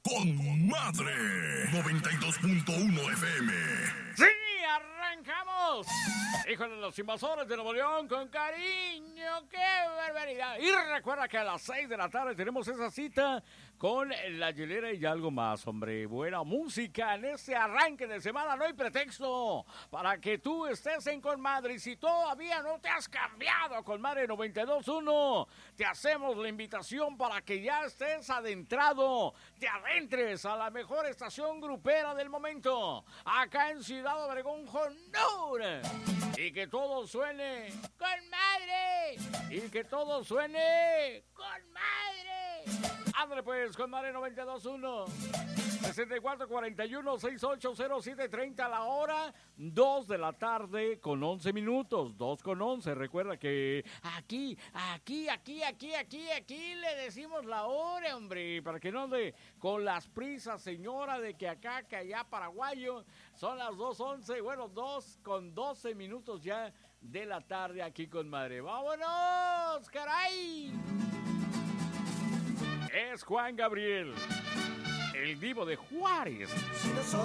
Con Madre 92.1 FM. ¡Sí! ¡Arrancamos! Híjole, los invasores de Nuevo León con cariño. ¡Qué barbaridad! Y recuerda que a las 6 de la tarde tenemos esa cita con la hielera y algo más, hombre. Buena música en este arranque de semana. No hay pretexto para que tú estés en Conmadre. Y si todavía no te has cambiado a Conmadre 92.1, te hacemos la invitación para que ya estés adentrado. Te adentres a la mejor estación grupera del momento. Acá en Ciudad Obregón, Honduras. Y que todo suene Conmadre. Y que todo suene Conmadre. Ándale pues, Conmadre 92.1. 6441-680-730 la hora, 2 de la tarde con 11 minutos, 2 con 11. Recuerda que aquí le decimos la hora, hombre, para que no ande con las prisas, señora, de que acá, que allá, paraguayo. Son las 2:11, bueno, 2 con 12 minutos ya de la tarde aquí con Madre. ¡Vámonos, caray! Es Juan Gabriel, el divo de Juárez.